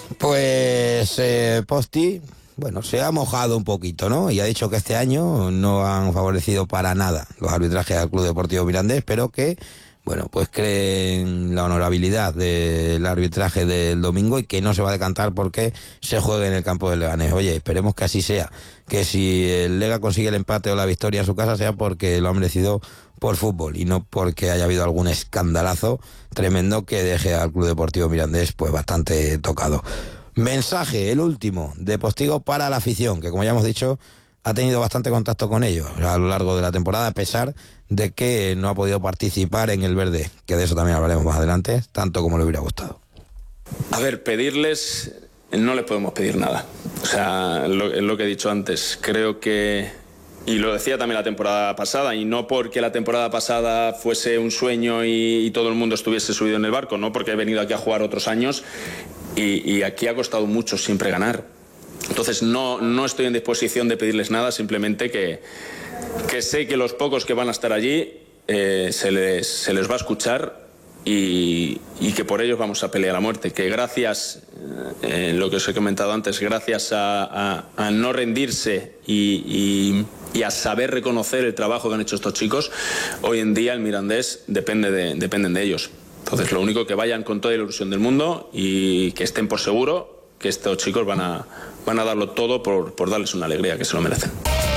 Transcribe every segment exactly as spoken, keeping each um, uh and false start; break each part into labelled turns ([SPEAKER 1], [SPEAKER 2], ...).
[SPEAKER 1] Pues eh, Posti, bueno, se ha mojado un poquito, ¿no? Y ha dicho que este año no han favorecido para nada los arbitrajes al Club Deportivo Mirandés, pero que, bueno, pues creen la honorabilidad del arbitraje del domingo y que no se va a decantar porque se juegue en el campo del Leganés. Oye, esperemos que así sea, que si el Lega consigue el empate o la victoria en su casa sea porque lo ha merecido por fútbol y no porque haya habido algún escandalazo tremendo que deje al Club Deportivo Mirandés pues bastante tocado. Mensaje, el último, de Postigo para la afición, que como ya hemos dicho, ha tenido bastante contacto con ellos a lo largo de la temporada, a pesar de que no ha podido participar en el verde, que de eso también hablaremos más adelante, tanto como le hubiera gustado.
[SPEAKER 2] A ver, pedirles, no les podemos pedir nada. O sea, lo, es lo que he dicho antes, creo que... Y lo decía también la temporada pasada, y no porque la temporada pasada fuese un sueño y, y todo el mundo estuviese subido en el barco, no porque he venido aquí a jugar otros años y, y aquí ha costado mucho siempre ganar. Entonces no, no estoy en disposición de pedirles nada, simplemente que, que sé que los pocos que van a estar allí eh, se, les, se les va a escuchar y, y que por ellos vamos a pelear a muerte. Que gracias, eh, lo que os he comentado antes, gracias a, a, a no rendirse y, y, y a saber reconocer el trabajo que han hecho estos chicos, hoy en día el Mirandés depende de, dependen de ellos. Entonces lo único, que vayan con toda la ilusión del mundo y que estén por seguro que estos chicos van a, van a darlo todo por, por darles una alegría, que se lo merecen.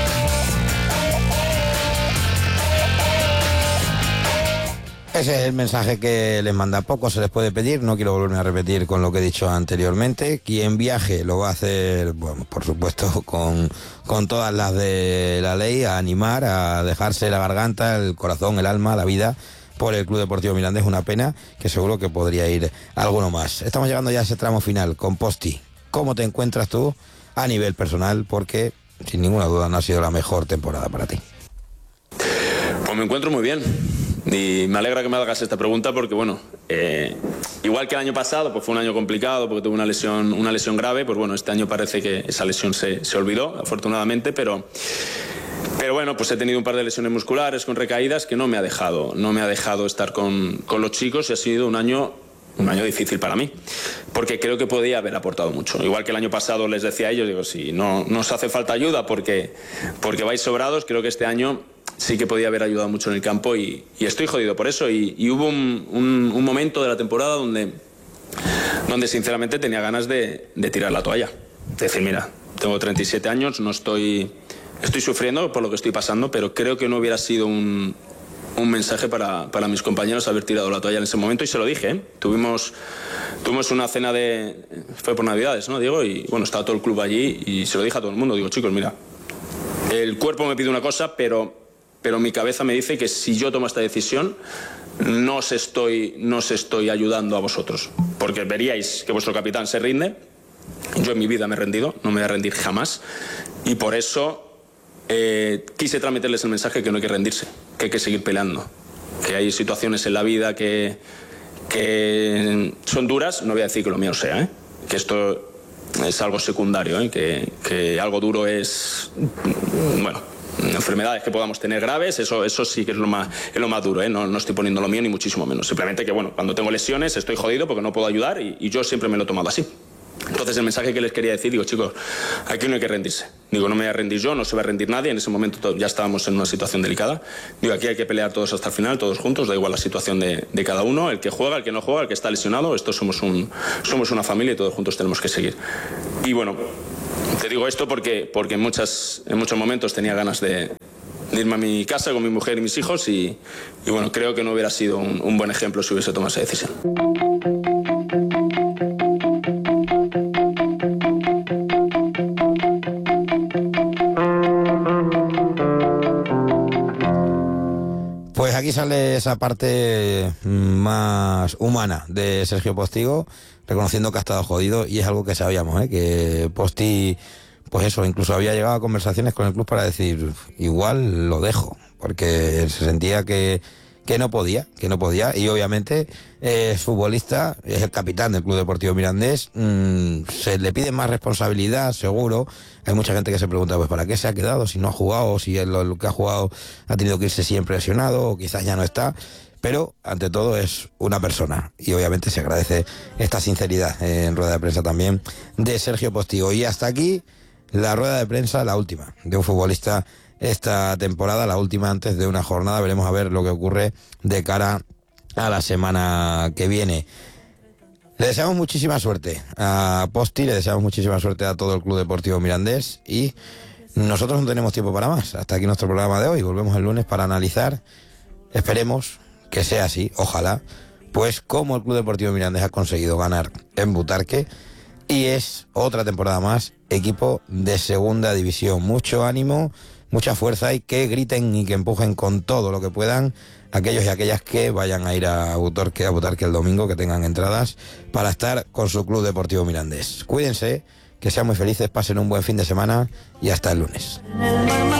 [SPEAKER 1] Ese es el mensaje que les manda. Poco se les puede pedir, no quiero volverme a repetir con lo que he dicho anteriormente. Quien viaje lo va a hacer, bueno, por supuesto, con, con todas las de la ley, a animar, a dejarse la garganta, el corazón, el alma, la vida por el Club Deportivo Mirandés. Una pena, que seguro que podría ir alguno más. Estamos llegando ya a ese tramo final con Posti. ¿Cómo te encuentras tú a nivel personal? Porque, sin ninguna duda, no ha sido la mejor temporada para ti.
[SPEAKER 2] Pues me encuentro muy bien. Y me alegra que me hagas esta pregunta porque, bueno, eh, igual que el año pasado, pues fue un año complicado porque tuve una lesión, una lesión grave, pues bueno, este año parece que esa lesión se, se olvidó, afortunadamente, pero, pero bueno, pues he tenido un par de lesiones musculares con recaídas que no me ha dejado, no me ha dejado estar con, con los chicos y ha sido un año, un año difícil para mí, porque creo que podía haber aportado mucho. Igual que el año pasado les decía a ellos, digo, si no, no os hace falta ayuda porque, porque vais sobrados, creo que este año sí que podía haber ayudado mucho en el campo y, y estoy jodido por eso. Y, y hubo un, un, un momento de la temporada donde, donde sinceramente tenía ganas de, de tirar la toalla. De decir, mira, tengo treinta y siete años, no estoy, estoy sufriendo por lo que estoy pasando, pero creo que no hubiera sido un, un mensaje para, para mis compañeros haber tirado la toalla en ese momento. Y se lo dije, ¿eh? Tuvimos, tuvimos una cena de... Fue por Navidades, ¿no, Diego? Y bueno, estaba todo el club allí y se lo dije a todo el mundo. Digo, chicos, mira, el cuerpo me pide una cosa, pero... pero mi cabeza me dice que si yo tomo esta decisión no os estoy, no os estoy ayudando a vosotros, porque veríais que vuestro capitán se rinde. Yo en mi vida me he rendido, no me voy a rendir jamás, y por eso eh, quise transmitirles el mensaje que no hay que rendirse, que hay que seguir peleando, que hay situaciones en la vida que, que son duras. No voy a decir que lo mío sea, ¿eh? Que esto es algo secundario, ¿eh? que, que algo duro es, bueno, enfermedades que podamos tener graves, eso, eso sí que es lo más, es lo más duro, ¿eh? no, no estoy poniendo lo mío ni muchísimo menos. Simplemente que, bueno, cuando tengo lesiones estoy jodido porque no puedo ayudar y, y yo siempre me lo he tomado así. Entonces el mensaje que les quería decir, digo, chicos, aquí no hay que rendirse. Digo, no me voy a rendir yo, no se va a rendir nadie. En ese momento ya estábamos en una situación delicada. Digo, aquí hay que pelear todos hasta el final, todos juntos, da igual la situación de, de cada uno, el que juega, el que no juega, el que está lesionado. Estos somos, un, somos una familia y todos juntos tenemos que seguir. Y bueno, te digo esto porque, porque en, muchas, en muchos momentos tenía ganas de, de irme a mi casa con mi mujer y mis hijos y, y bueno, creo que no hubiera sido un, un buen ejemplo si hubiese tomado esa decisión.
[SPEAKER 1] Pues aquí sale esa parte más humana de Sergio Postigo, reconociendo que ha estado jodido, y es algo que sabíamos, ¿eh? Que Posti, pues eso, incluso había llegado a conversaciones con el club para decir, igual lo dejo, porque se sentía que, que no podía, que no podía, y obviamente es futbolista, es el capitán del Club Deportivo Mirandés, mmm, se le pide más responsabilidad, seguro. Hay mucha gente que se pregunta, pues, ¿para qué se ha quedado? Si no ha jugado, si lo, lo que ha jugado ha tenido que irse siempre lesionado, o quizás ya no está. pero ante todo es una persona y obviamente se agradece esta sinceridad en rueda de prensa también de Sergio Postigo. Y hasta aquí la rueda de prensa, la última de un futbolista esta temporada, la última antes de una jornada. Veremos a ver lo que ocurre de cara a la semana que viene. Le deseamos muchísima suerte a Posti, le deseamos muchísima suerte a todo el Club Deportivo Mirandés y nosotros no tenemos tiempo para más. Hasta aquí nuestro programa de hoy. Volvemos el lunes para analizar, esperemos que sea así, ojalá, pues como el Club Deportivo Mirandés ha conseguido ganar en Butarque y es otra temporada más equipo de segunda división. Mucho ánimo, mucha fuerza y que griten y que empujen con todo lo que puedan aquellos y aquellas que vayan a ir a Butarque, a Butarque el domingo, que tengan entradas para estar con su Club Deportivo Mirandés. Cuídense, que sean muy felices, pasen un buen fin de semana y hasta el lunes.